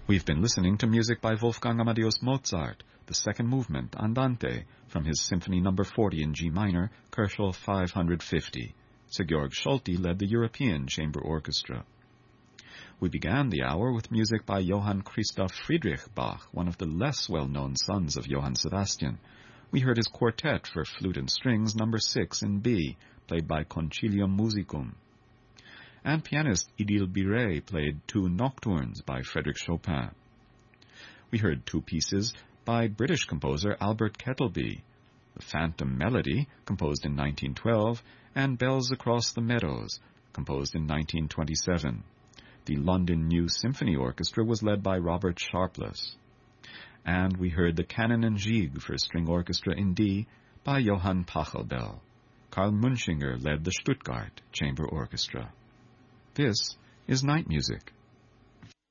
We've been listening to music by Wolfgang Amadeus Mozart, the second movement, Andante, from his Symphony No. 40 in G minor, Köchel 550. Sir Georg Solti led the European Chamber Orchestra. We began the hour with music by Johann Christoph Friedrich Bach, one of the less well-known sons of Johann Sebastian. We heard his quartet for flute and strings No. 6 in B, played by Concilium Musicum. And pianist Idil Biret played two nocturnes by Frédéric Chopin. We heard two pieces by British composer Albert Kettleby, The Phantom Melody, composed in 1912, and Bells Across the Meadows, composed in 1927. The London New Symphony Orchestra was led by Robert Sharpless. And we heard the Canon and Gigue for string orchestra in D by Johann Pachelbel. Karl Munchinger led the Stuttgart Chamber Orchestra. This is Night Music.